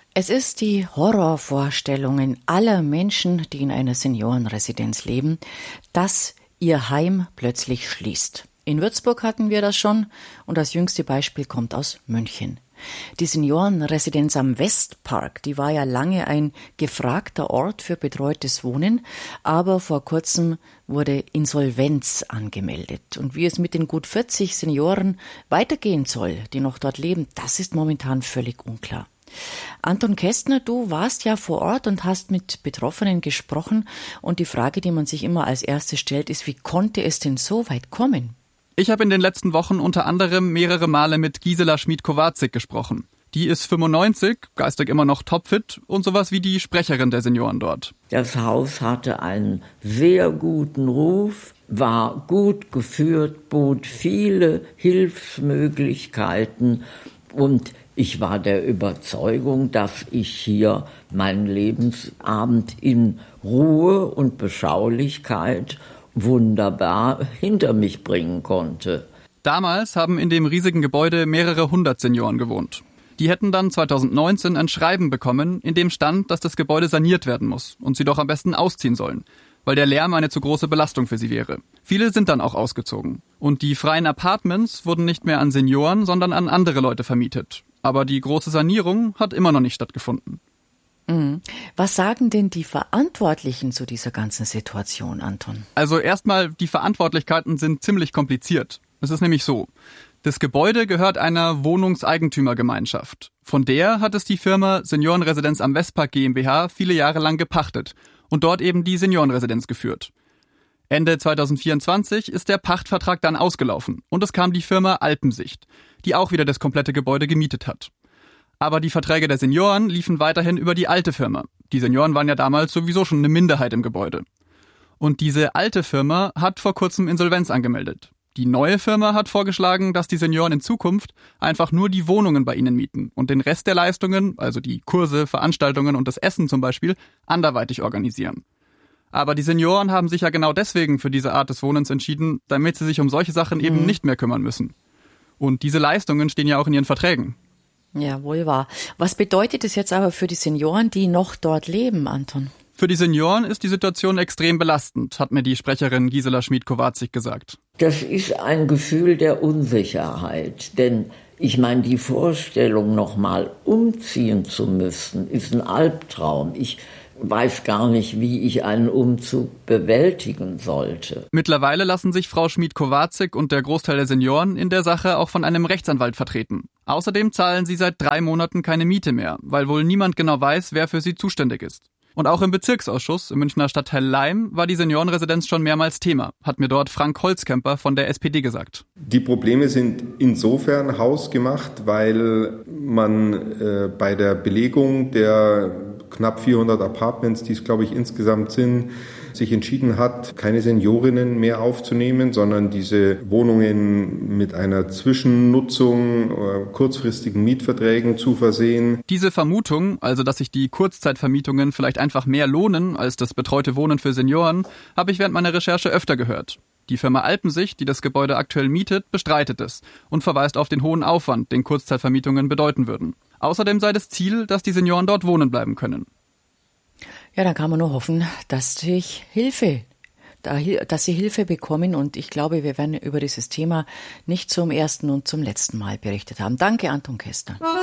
Es ist die Horrorvorstellung aller Menschen, die in einer Seniorenresidenz leben, dass ihr Heim plötzlich schließt. In Würzburg hatten wir das schon und das jüngste Beispiel kommt aus München. Die Seniorenresidenz am Westpark, die war ja lange ein gefragter Ort für betreutes Wohnen, aber vor kurzem wurde Insolvenz angemeldet. Und wie es mit den gut 40 Senioren weitergehen soll, die noch dort leben, das ist momentan völlig unklar. Anton Kästner, du warst ja vor Ort und hast mit Betroffenen gesprochen und die Frage, die man sich immer als erstes stellt, ist, wie konnte es denn so weit kommen? Ich habe in den letzten Wochen unter anderem mehrere Male mit Gisela Schmid-Kowalczyk gesprochen. Die ist 95, geistig immer noch topfit und sowas wie die Sprecherin der Senioren dort. Das Haus hatte einen sehr guten Ruf, war gut geführt, bot viele Hilfsmöglichkeiten und ich war der Überzeugung, dass ich hier meinen Lebensabend in Ruhe und Beschaulichkeit wunderbar hinter mich bringen konnte. Damals haben in dem riesigen Gebäude mehrere hundert Senioren gewohnt. Die hätten dann 2019 ein Schreiben bekommen, in dem stand, dass das Gebäude saniert werden muss und sie doch am besten ausziehen sollen, weil der Lärm eine zu große Belastung für sie wäre. Viele sind dann auch ausgezogen. Und die freien Apartments wurden nicht mehr an Senioren, sondern an andere Leute vermietet. Aber die große Sanierung hat immer noch nicht stattgefunden. Was sagen denn die Verantwortlichen zu dieser ganzen Situation, Anton? Also erstmal, die Verantwortlichkeiten sind ziemlich kompliziert. Es ist nämlich so, das Gebäude gehört einer Wohnungseigentümergemeinschaft. Von der hat es die Firma Seniorenresidenz am Westpark GmbH viele Jahre lang gepachtet und dort eben die Seniorenresidenz geführt. Ende 2024 ist der Pachtvertrag dann ausgelaufen und es kam die Firma Alpensicht, die auch wieder das komplette Gebäude gemietet hat. Aber die Verträge der Senioren liefen weiterhin über die alte Firma. Die Senioren waren ja damals sowieso schon eine Minderheit im Gebäude. Und diese alte Firma hat vor kurzem Insolvenz angemeldet. Die neue Firma hat vorgeschlagen, dass die Senioren in Zukunft einfach nur die Wohnungen bei ihnen mieten und den Rest der Leistungen, also die Kurse, Veranstaltungen und das Essen zum Beispiel, anderweitig organisieren. Aber die Senioren haben sich ja genau deswegen für diese Art des Wohnens entschieden, damit sie sich um solche Sachen eben nicht mehr kümmern müssen. Und diese Leistungen stehen ja auch in ihren Verträgen. Ja, wohl wahr. Was bedeutet es jetzt aber für die Senioren, die noch dort leben, Anton? Für die Senioren ist die Situation extrem belastend, hat mir die Sprecherin Gisela Schmid-Kowalczyk gesagt. Das ist ein Gefühl der Unsicherheit, denn ich meine, die Vorstellung, nochmal umziehen zu müssen, ist ein Albtraum. Ich weiß gar nicht, wie ich einen Umzug bewältigen sollte. Mittlerweile lassen sich Frau Schmid-Kowalczyk und der Großteil der Senioren in der Sache auch von einem Rechtsanwalt vertreten. Außerdem zahlen sie seit 3 Monaten keine Miete mehr, weil wohl niemand genau weiß, wer für sie zuständig ist. Und auch im Bezirksausschuss im Münchner Stadtteil Laim war die Seniorenresidenz schon mehrmals Thema, hat mir dort Frank Holzkemper von der SPD gesagt. Die Probleme sind insofern hausgemacht, weil man bei der Belegung der knapp 400 Apartments, die es glaube ich insgesamt sind, sich entschieden hat, keine Seniorinnen mehr aufzunehmen, sondern diese Wohnungen mit einer Zwischennutzung, kurzfristigen Mietverträgen zu versehen. Diese Vermutung, also dass sich die Kurzzeitvermietungen vielleicht einfach mehr lohnen als das betreute Wohnen für Senioren, habe ich während meiner Recherche öfter gehört. Die Firma Alpensicht, die das Gebäude aktuell mietet, bestreitet es und verweist auf den hohen Aufwand, den Kurzzeitvermietungen bedeuten würden. Außerdem sei das Ziel, dass die Senioren dort wohnen bleiben können. Ja, dann kann man nur hoffen, dass sie Hilfe bekommen. Und ich glaube, wir werden über dieses Thema nicht zum ersten und zum letzten Mal berichtet haben. Danke, Anton Kästner.